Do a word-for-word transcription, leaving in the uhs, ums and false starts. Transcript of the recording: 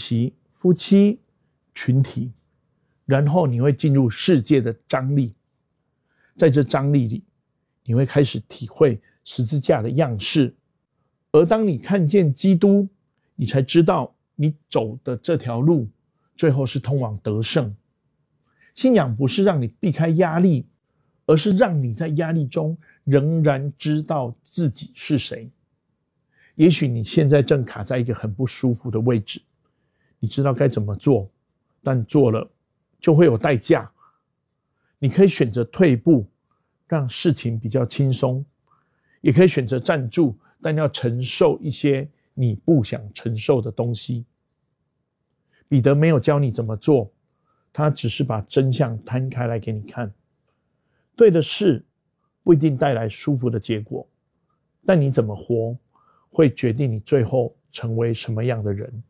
习夫妻、群体，然后你会进入世界的张力。在这张力里，你会开始体会十字架的样式。而当你看见基督，你才知道你走的这条路最后是通往得胜。信仰不是让你避开压力，而是让你在压力中仍然知道自己是谁。也许你现在正卡在一个很不舒服的位置，你知道该怎么做，但做了就会有代价。你可以选择退步，让事情比较轻松，也可以选择站住，但要承受一些你不想承受的东西。彼得没有教你怎么做，他只是把真相摊开来给你看。对的事不一定带来舒服的结果，但你怎么活会决定你最后成为什么样的人。